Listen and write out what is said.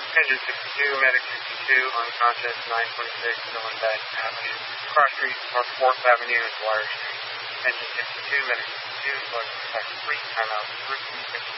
Engine 62, Medic 62, unconscious, 926 Millenbeck Avenue, Cross Street, North 4th Avenue, and Dwyer Street. Engine 62, Medic 62, Blood Protect 3, timeout, route